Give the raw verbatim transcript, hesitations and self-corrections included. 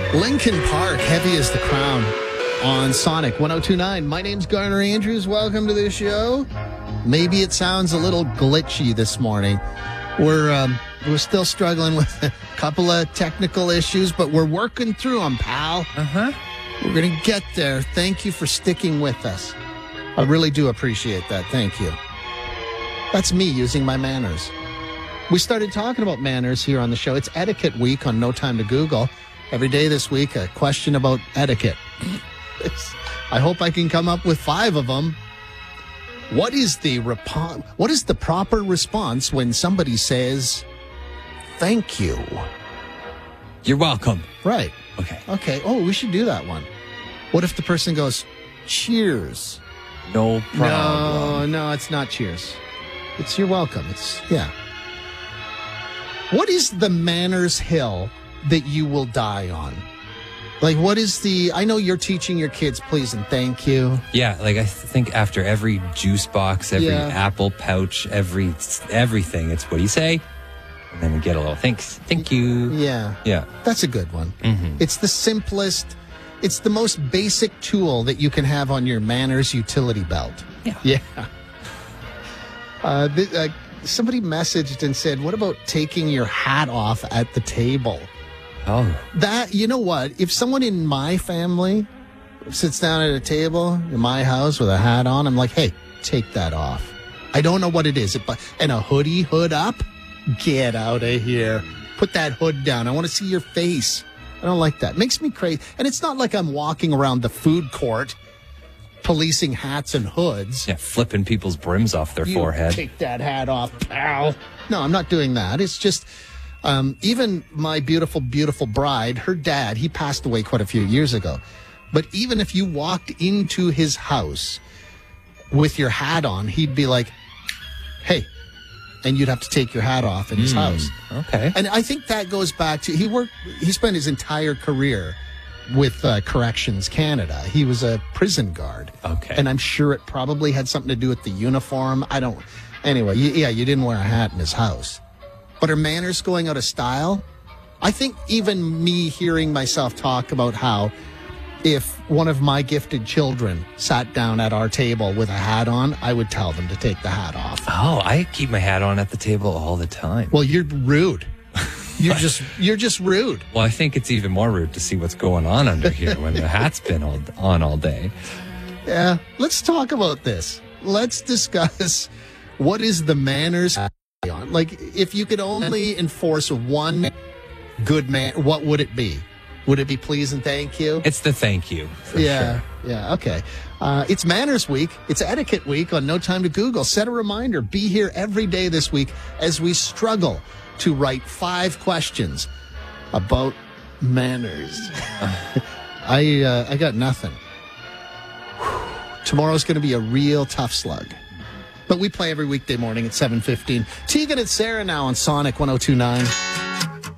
Linkin Park, Heavy as the Crown on Sonic one oh two point nine. My name's Garner Andrews. Welcome to the show. Maybe it sounds a little glitchy this morning. We're um, we're still struggling with a couple of technical issues, but we're working through them, pal. Uh-huh. We're going to get there. Thank you for sticking with us. I really do appreciate that. Thank you. That's me using my manners. We started talking about manners here on the show. It's Etiquette Week on No Time to Google. Every day this week, a question about etiquette. I hope I can come up with five of them. What is the repo- what is the proper response when somebody says, thank you? You're welcome. Right. Okay. Okay. Oh, we should do that one. What if the person goes, cheers? No No, problem. no, it's not cheers. It's you're welcome. It's, yeah. What is the manners hill that you will die on? Like, what is the, I know you're teaching your kids please and thank you. Yeah, like I think after every juice box, every Yeah. apple pouch, every everything, it's what do you say? And then we get a little thanks. Thank you. Yeah. Yeah. That's a good one. Mm-hmm. It's the simplest, it's the most basic tool that you can have on your manners utility belt. Yeah. Yeah. Uh, th- uh, somebody messaged and said, what about taking your hat off at the table? Oh. That, you know what? If someone in my family sits down at a table in my house with a hat on, I'm like, hey, take that off. I don't know what it is. But and a hoodie, hood up? Get out of here. Put that hood down. I want to see your face. I don't like that. It makes me crazy. And it's not like I'm walking around the food court policing hats and hoods. Yeah, flipping people's brims off their You forehead. Take that hat off, pal. No, I'm not doing that. It's just, um, even my beautiful, beautiful bride, her dad, he passed away quite a few years ago. But even if you walked into his house with your hat on, he'd be like, hey, and you'd have to take your hat off in his Mm, house. Okay. And I think that goes back to, he worked, he spent his entire career with uh, Corrections Canada. He was a prison guard. Okay. And I'm sure it probably had something to do with the uniform. I don't, anyway, you, yeah, you didn't wear a hat in his house. But are manners going out of style? I think even me hearing myself talk about how if one of my gifted children sat down at our table with a hat on, I would tell them to take the hat off. Oh, I keep my hat on at the table all the time. Well, you're rude. You're just you're just rude. Well, I think it's even more rude to see what's going on under here when the hat's been all, on all day. Yeah, let's talk about this. Let's discuss what is the manners on. Like, if you could only enforce one good man, what would it be? Would it be please and thank you? It's the thank you. For yeah, Sure. yeah, okay. Uh, it's Manners Week. It's Etiquette Week on No Time to Google. Set a reminder. Be here every day this week as we struggle to write five questions about manners. I uh, I got nothing. Whew. Tomorrow's going to be a real tough slug. But we play every weekday morning at seven fifteen. Tegan and Sarah now on Sonic one oh two point nine.